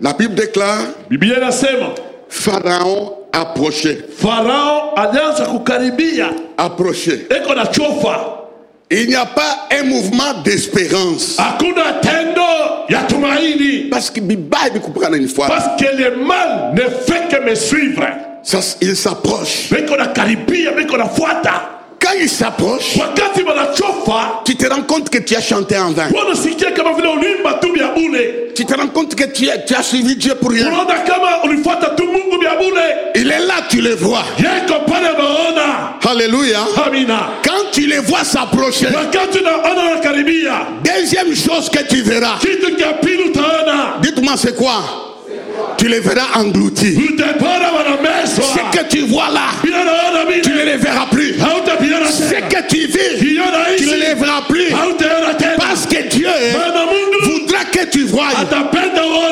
La Bible déclare, Biblia inasema Pharaon approchait. Farao alianza kukaribia, Approchait. eko na chofa. Il n'y a pas un mouvement d'espérance. Hakuna tendo ya tumaini, Parce que Bible comprend une fois. parce que le mal ne fait que me suivre. Ça, il s'approche. Beko na karibia, beko na fuata. Quand il s'approche, Wakati wanachofa, tu te rends compte que tu as chanté en vain. wanasikia kama vile ulimba tu vya bure. Tu te rends compte que tu as suivi Dieu pour rien. Unaona kama ulifuata tu Mungu vya bure. Il est là, tu le vois. Yeko pale maona. Alléluia. Amina. Quand tu les vois s'approcher, Wakati unaona nakaribia, deuxième chose que tu verras, kitu cha pili utaona, dites-moi c'est quoi? Tu les verras engloutis. utapata wanamezwa. Ce que tu vois là, Bila naona mimi, tu ne les verras plus. hautaviona Ce tena. que tu vis, Kiona tu ne hizi, les verras plus. hautaona tena. Parce que Dieu Maana Mungu voudra que tu voies atapenda